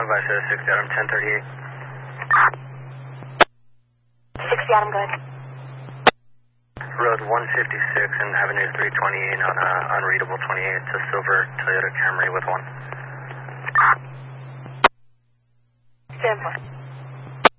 advise 60 Adam 1038. 60 Adam, go ahead. Road 156 and Avenue 328 on unreadable 28. It's a silver Toyota Camry with one. 7.